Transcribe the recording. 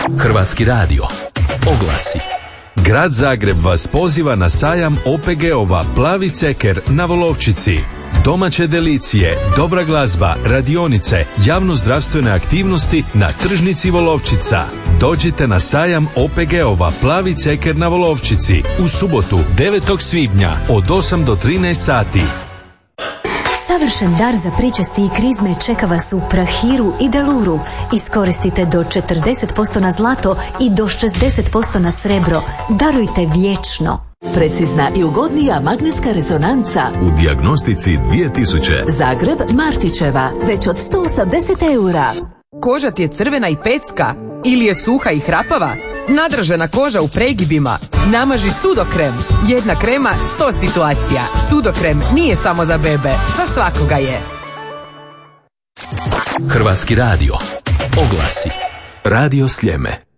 Hrvatski radio. Oglasi. Grad Zagreb vas poziva na sajam OPG-ova Plavi ceker na Volovčici. Domaće delicije, dobra glazba, radionice, javno-zdravstvene aktivnosti na tržnici Volovčica. Dođite na sajam OPG-ova Plavi ceker na Volovčici u subotu 9. svibnja od 8 do 13 sati. Savršen dar za pričesti i krizme čeka vas u Prahiru i Deluru. Iskoristite do 40% na zlato i do 60% na srebro. Darujte vječno. Precizna i ugodnija magnetska rezonanca U dijagnostici 2000. Zagreb Martićeva, već od 180 eura. Koža ti je crvena i pecka? Ili je suha i hrapava? Nadražena koža u pregibima? Namaži Sudokrem. Jedna krema, 100 situacija. Sudokrem nije samo za bebe, za svakoga je. Hrvatski radio. Oglasi. Radio Sljeme.